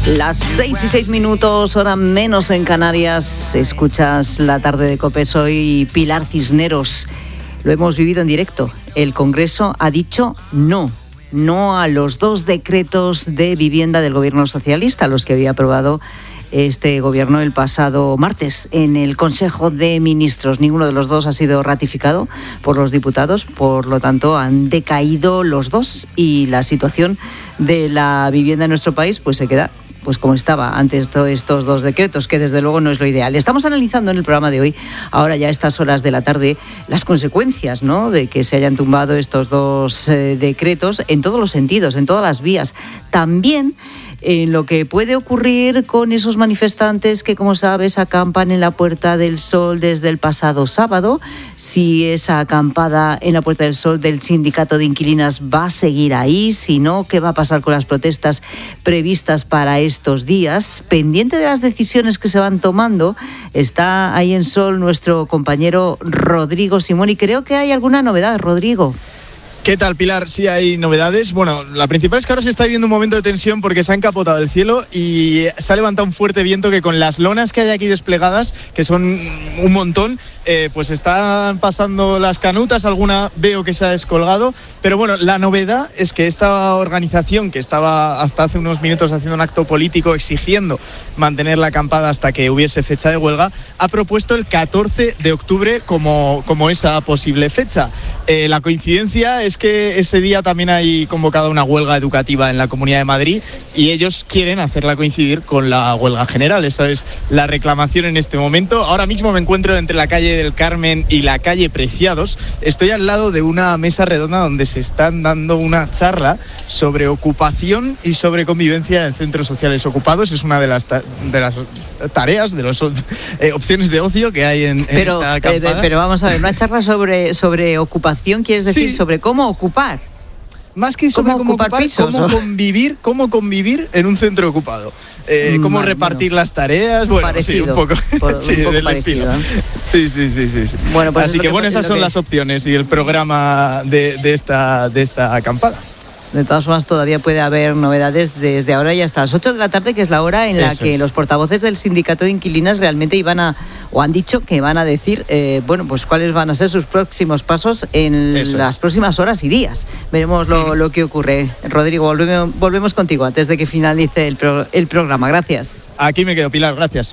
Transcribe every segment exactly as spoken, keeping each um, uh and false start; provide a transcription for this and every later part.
Las seis y seis minutos, hora menos en Canarias. Escuchas la tarde de COPE. Soy Pilar Cisneros. Lo hemos vivido en directo. El Congreso ha dicho no. No a los dos decretos de vivienda del Gobierno socialista, los que había aprobado este Gobierno el pasado martes en el Consejo de Ministros. Ninguno de los dos ha sido ratificado por los diputados, por lo tanto han decaído los dos y la situación de la vivienda en nuestro país pues se queda pues como estaba antes de estos dos decretos, que desde luego no es lo ideal. Estamos analizando en el programa de hoy, ahora ya a estas horas de la tarde, las consecuencias, ¿no?, de que se hayan tumbado estos dos eh, decretos en todos los sentidos, en todas las vías. También en lo que puede ocurrir con esos manifestantes que, como sabes, acampan en la Puerta del Sol desde el pasado sábado. Si esa acampada en la Puerta del Sol del sindicato de inquilinas va a seguir ahí, si no, ¿qué va a pasar con las protestas previstas para estos días? Pendiente de las decisiones que se van tomando, está ahí en Sol nuestro compañero Rodrigo Simón, y creo que hay alguna novedad, Rodrigo. ¿Qué tal, Pilar? Sí, hay novedades. Bueno, la principal es que ahora se está viviendo un momento de tensión porque se ha encapotado el cielo y se ha levantado un fuerte viento que con las lonas que hay aquí desplegadas, que son un montón, eh, pues están pasando las canutas, alguna veo que se ha descolgado. Pero bueno, la novedad es que esta organización, que estaba hasta hace unos minutos haciendo un acto político exigiendo mantener la acampada hasta que hubiese fecha de huelga, ha propuesto el catorce de octubre como, como esa posible fecha. Eh, la coincidencia es que ese día también hay convocada una huelga educativa en la Comunidad de Madrid y ellos quieren hacerla coincidir con la huelga general. Esa es la reclamación en este momento. Ahora mismo me encuentro entre la calle del Carmen y la calle Preciados. Estoy al lado de una mesa redonda donde se están dando una charla sobre ocupación y sobre convivencia en centros sociales ocupados. Es una de las, ta- de las tareas, de las eh, opciones de ocio que hay en, en pero, esta acampada. Eh, pero vamos a ver, una charla sobre, sobre ocupación, ¿quieres decir? Sí. Sobre cómo ocupar. Más que sobre cómo, cómo ocupar, ocupar pisos, cómo ¿no? convivir, cómo convivir en un centro ocupado. Eh, cómo vale, repartir bueno, las tareas, bueno, parecido, sí, un poco, por, sí, un poco del parecido, estilo. ¿eh? Sí, sí, sí, sí, sí. Bueno, pues así que, que bueno, esas son que... las opciones y el programa de, de esta de esta acampada. De todas formas, todavía puede haber novedades desde ahora y hasta las ocho de la tarde, que es la hora en la Eso que es. Los portavoces del sindicato de inquilinas realmente iban a, o han dicho que van a decir, eh, bueno, pues cuáles van a ser sus próximos pasos en Eso las es. próximas horas y días. Veremos lo, lo que ocurre. Rodrigo, volvemos, volvemos contigo antes de que finalice el, pro, el programa. Gracias. Aquí me quedo, Pilar, gracias.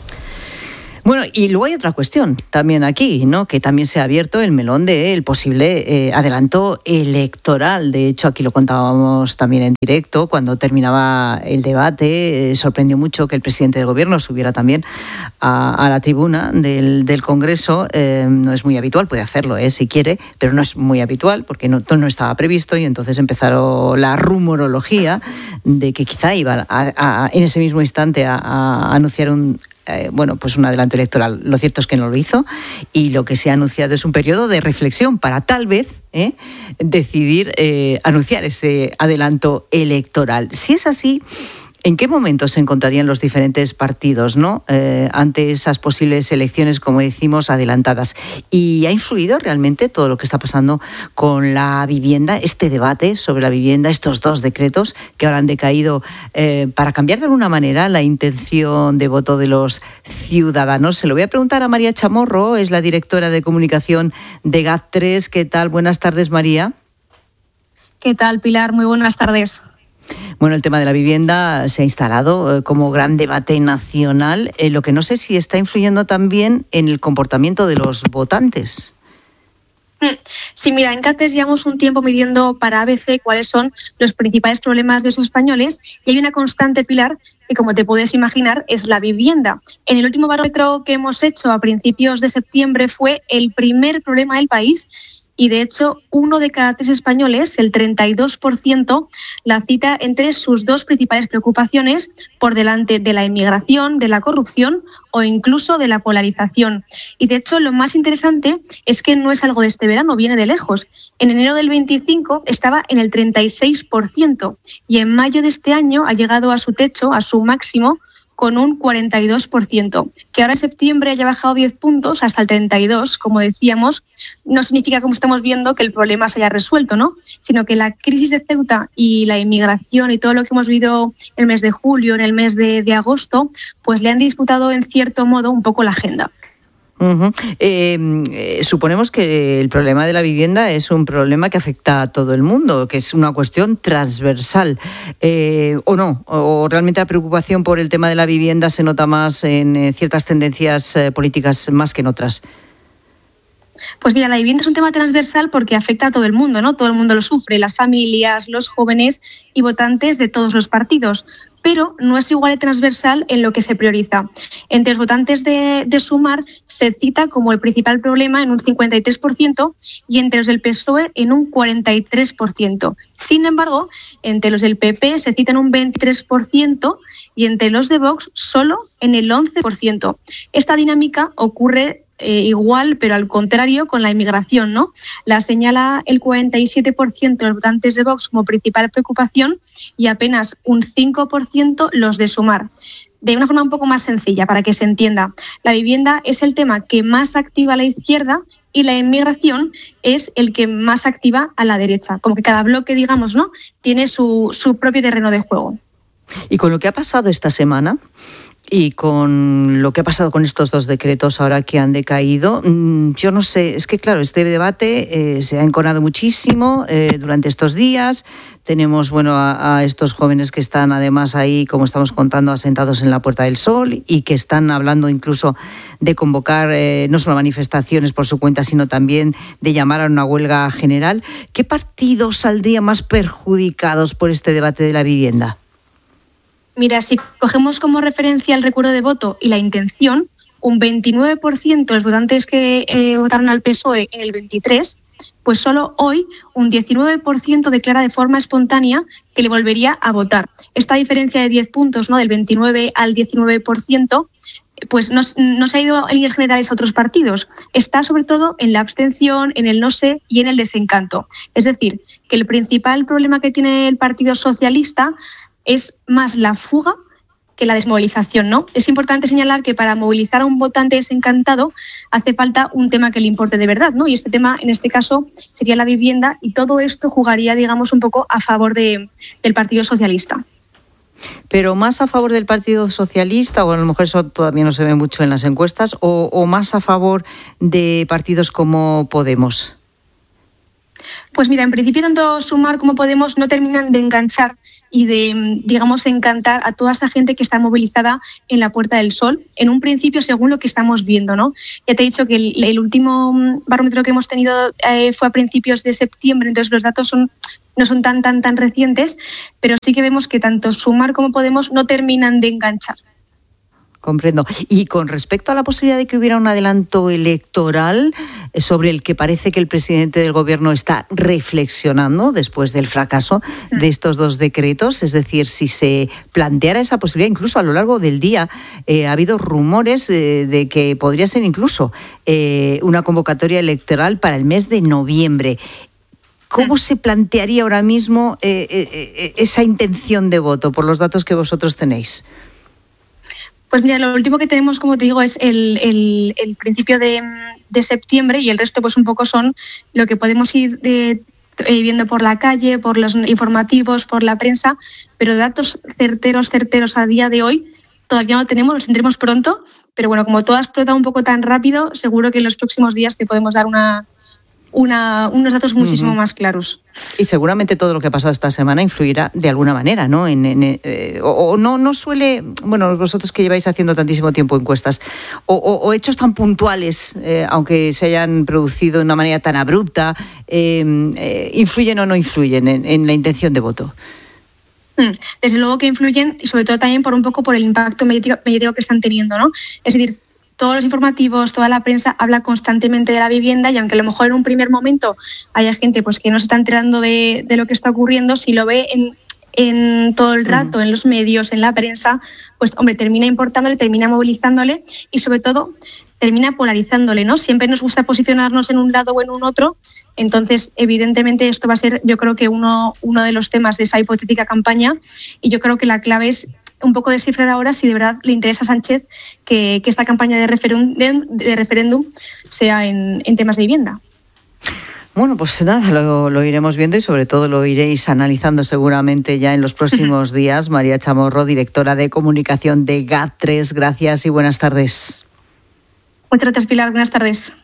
Bueno, y luego hay otra cuestión también aquí, ¿no?, que también se ha abierto el melón del posible eh, adelanto electoral. De hecho, aquí lo contábamos también en directo cuando terminaba el debate. Eh, sorprendió mucho que el presidente del Gobierno subiera también a, a la tribuna del, del Congreso. Eh, no es muy habitual, puede hacerlo eh, si quiere, pero no es muy habitual porque no, no estaba previsto, y entonces empezaron la rumorología de que quizá iba a, a, en ese mismo instante a, a anunciar un Eh, bueno, pues un adelanto electoral. Lo cierto es que no lo hizo y lo que se ha anunciado es un periodo de reflexión para tal vez eh, decidir eh, anunciar ese adelanto electoral. Si es así, ¿en qué momento se encontrarían los diferentes partidos, ¿no?, eh, ante esas posibles elecciones, como decimos, adelantadas? ¿Y ha influido realmente todo lo que está pasando con la vivienda, este debate sobre la vivienda, estos dos decretos que ahora han decaído, eh, para cambiar de alguna manera la intención de voto de los ciudadanos? Se lo voy a preguntar a María Chamorro, es la directora de comunicación de G A T tres. ¿Qué tal? Buenas tardes, María. ¿Qué tal, Pilar? Muy buenas tardes. Bueno, el tema de la vivienda se ha instalado eh, como gran debate nacional, eh, lo que no sé si está influyendo también en el comportamiento de los votantes. Sí, mira, en Cáceres llevamos un tiempo midiendo para A B C cuáles son los principales problemas de esos españoles y hay una constante, Pilar, que como te puedes imaginar es la vivienda. En el último barómetro que hemos hecho a principios de septiembre fue el primer problema del país. Y de hecho, uno de cada tres españoles, el treinta y dos por ciento, la cita entre sus dos principales preocupaciones, por delante de la inmigración, de la corrupción o incluso de la polarización. Y de hecho, lo más interesante es que no es algo de este verano, viene de lejos. En enero del veinticinco estaba en el treinta y seis por ciento y en mayo de este año ha llegado a su techo, a su máximo, con un cuarenta y dos por ciento. Que ahora en septiembre haya bajado diez puntos hasta el treinta y dos, como decíamos, no significa, como estamos viendo, que el problema se haya resuelto, ¿no? Sino que la crisis de Ceuta y la inmigración y todo lo que hemos vivido en el mes de julio, en el mes de, de agosto, pues le han disputado en cierto modo un poco la agenda. Uh-huh. Eh, eh, suponemos que el problema de la vivienda es un problema que afecta a todo el mundo, que es una cuestión transversal, eh, o no, o realmente la preocupación por el tema de la vivienda se nota más en eh, ciertas tendencias eh, políticas más que en otras. Pues mira, la vivienda es un tema transversal porque afecta a todo el mundo, ¿no? Todo el mundo lo sufre, las familias, los jóvenes y votantes de todos los partidos. Pero no es igual de transversal en lo que se prioriza. Entre los votantes de, de Sumar se cita como el principal problema en un cincuenta y tres por ciento y entre los del P S O E en un cuarenta y tres por ciento. Sin embargo, entre los del P P se cita en un veintitrés por ciento y entre los de Vox solo en el once por ciento. Esta dinámica ocurre Eh, igual, pero al contrario, con la inmigración, ¿no? La señala el cuarenta y siete por ciento de los votantes de Vox como principal preocupación y apenas un cinco por ciento los de Sumar. De una forma un poco más sencilla, para que se entienda, la vivienda es el tema que más activa a la izquierda y la inmigración es el que más activa a la derecha. Como que cada bloque, digamos, ¿no?, tiene su, su propio terreno de juego. Y con lo que ha pasado esta semana y con lo que ha pasado con estos dos decretos ahora que han decaído, yo no sé, es que claro, este debate eh, se ha enconado muchísimo eh, durante estos días. Tenemos, bueno, a, a estos jóvenes que están además ahí, como estamos contando, asentados en la Puerta del Sol y que están hablando incluso de convocar eh, no solo manifestaciones por su cuenta, sino también de llamar a una huelga general. ¿Qué partidos saldrían más perjudicados por este debate de la vivienda? Mira, si cogemos como referencia el recuerdo de voto y la intención, un veintinueve por ciento de los votantes que eh, votaron al P S O E en el veintitrés, pues solo hoy un diecinueve por ciento declara de forma espontánea que le volvería a votar. Esta diferencia de diez puntos, ¿no?, del veintinueve al diecinueve por ciento, pues no, no se ha ido en líneas generales a otros partidos. Está sobre todo en la abstención, en el no sé y en el desencanto. Es decir, que el principal problema que tiene el Partido Socialista es más la fuga que la desmovilización, ¿no? Es importante señalar que para movilizar a un votante desencantado hace falta un tema que le importe de verdad, ¿no? Y este tema, en este caso, sería la vivienda y todo esto jugaría, digamos, un poco a favor de, del Partido Socialista. Pero más a favor del Partido Socialista, o a lo mejor eso todavía no se ve mucho en las encuestas, o, o más a favor de partidos como Podemos. Pues mira, en principio tanto Sumar como Podemos no terminan de enganchar y de, digamos, encantar a toda esa gente que está movilizada en la Puerta del Sol, en un principio según lo que estamos viendo, ¿no? Ya te he dicho que el, el último barómetro que hemos tenido eh, fue a principios de septiembre, entonces los datos son no son tan, tan, tan recientes, pero sí que vemos que tanto Sumar como Podemos no terminan de enganchar. Comprendo. Y con respecto a la posibilidad de que hubiera un adelanto electoral sobre el que parece que el presidente del gobierno está reflexionando después del fracaso de estos dos decretos, es decir, si se planteara esa posibilidad, incluso a lo largo del día eh, ha habido rumores de, de que podría ser incluso eh, una convocatoria electoral para el mes de noviembre. ¿Cómo se plantearía ahora mismo eh, eh, esa intención de voto por los datos que vosotros tenéis? Pues mira, lo último que tenemos, como te digo, es el, el, el principio de, de septiembre y el resto pues un poco son lo que podemos ir eh, viendo por la calle, por los informativos, por la prensa, pero datos certeros, certeros a día de hoy todavía no lo tenemos, los tendremos pronto, pero bueno, como todo ha explotado un poco tan rápido, seguro que en los próximos días te podemos dar una... Una, unos datos muchísimo uh-huh. más claros. Y seguramente todo lo que ha pasado esta semana influirá de alguna manera, ¿no? En, en, eh, o, o no, no suele, bueno, vosotros que lleváis haciendo tantísimo tiempo encuestas, o, o, o hechos tan puntuales, eh, aunque se hayan producido de una manera tan abrupta, eh, eh, ¿influyen o no influyen en, en la intención de voto? Desde luego que influyen, y sobre todo también por un poco por el impacto mediático, mediático que están teniendo, ¿no? Es decir, todos los informativos, toda la prensa habla constantemente de la vivienda y aunque a lo mejor en un primer momento haya gente pues que no se está enterando de, de lo que está ocurriendo, si lo ve en, en todo el rato, uh-huh. en los medios, en la prensa, pues hombre, termina importándole, termina movilizándole y sobre todo termina polarizándole, ¿no? Siempre nos gusta posicionarnos en un lado o en un otro, entonces evidentemente esto va a ser, yo creo que uno, uno de los temas de esa hipotética campaña y yo creo que la clave es un poco descifrar ahora si de verdad le interesa a Sánchez que, que esta campaña de referéndum, de referéndum sea en, en temas de vivienda. Bueno, pues nada, lo, lo iremos viendo y sobre todo lo iréis analizando seguramente ya en los próximos días. María Chamorro, directora de comunicación de GAT tres, gracias y buenas tardes. Muchas gracias, Pilar. Buenas tardes.